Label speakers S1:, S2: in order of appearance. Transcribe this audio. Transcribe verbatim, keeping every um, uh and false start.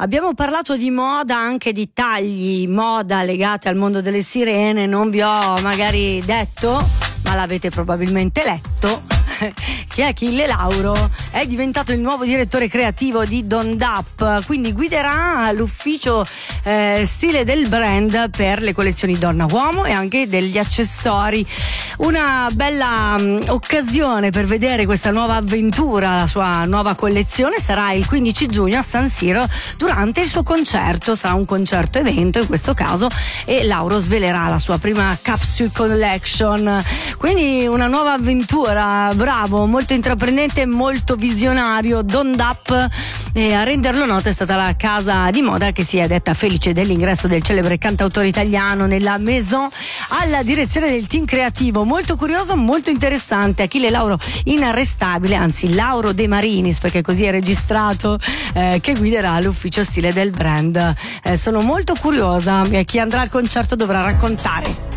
S1: Abbiamo parlato di moda, anche di tagli moda legati al mondo delle sirene. Non vi ho magari detto, ma l'avete probabilmente letto, che Achille Lauro è diventato il nuovo direttore creativo di Don Dap, quindi guiderà l'ufficio eh, stile del brand per le collezioni donna-uomo e anche degli accessori. Una bella um, occasione per vedere questa nuova avventura, la sua nuova collezione sarà il quindici giugno a San Siro durante il suo concerto. Sarà un concerto evento in questo caso, e Lauro svelerà la sua prima capsule collection, quindi una nuova avventura. Bravo, molto intraprendente, molto visionario Don Dap, e a renderlo noto è stata la casa di moda che si è detta felice dell'ingresso del celebre cantautore italiano nella maison alla direzione del team creativo. Molto curioso, molto interessante. Achille Lauro inarrestabile, anzi Lauro De Marinis, perché così è registrato, eh, che guiderà l'ufficio stile del brand. Eh, sono molto curiosa, chi andrà al concerto dovrà raccontare.